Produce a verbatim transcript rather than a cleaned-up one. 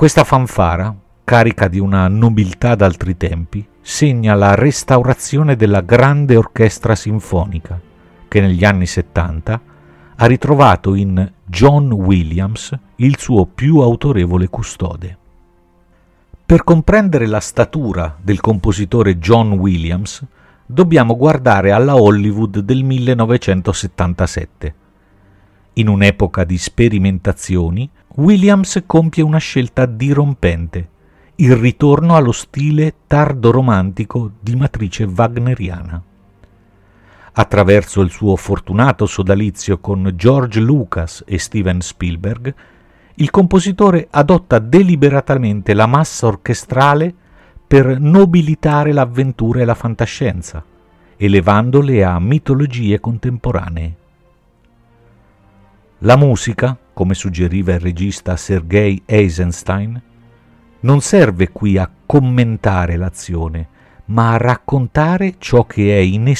Questa fanfara, carica di una nobiltà d'altri tempi, segna la restaurazione della grande orchestra sinfonica, che negli anni settanta ha ritrovato in John Williams il suo più autorevole custode. Per comprendere la statura del compositore John Williams, dobbiamo guardare alla Hollywood del millenovecentosettantasette. In un'epoca di sperimentazioni, Williams compie una scelta dirompente, il ritorno allo stile tardo-romantico di matrice wagneriana. Attraverso il suo fortunato sodalizio con George Lucas e Steven Spielberg, il compositore adotta deliberatamente la massa orchestrale per nobilitare l'avventura e la fantascienza, elevandole a mitologie contemporanee. La musica, come suggeriva il regista Sergei Eisenstein, non serve qui a commentare l'azione, ma a raccontare ciò che è inespresso